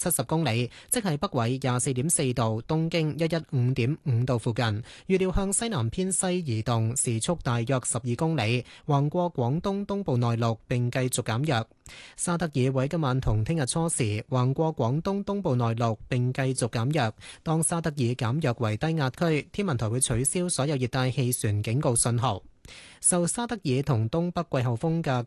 70公里，即係北緯24.4度、東經115.5度附近。預料向西南偏西移動，時速大約12公里，橫過廣東東部內陸並繼續減弱。沙德爾會今晚同聽日初時橫過廣東東部內陸並繼續減弱。當沙德爾減弱為低壓區，天文台會取消所有熱帶氣旋警告信號。受沙德爾同東北季候風嘅